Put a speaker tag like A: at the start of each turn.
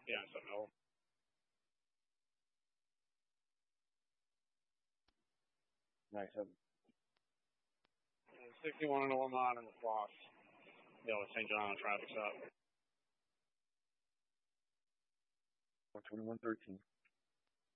A: Yeah, so no. 61 in Lamont and the Floss. Yeah, with St. John on traffic stop.
B: 2113.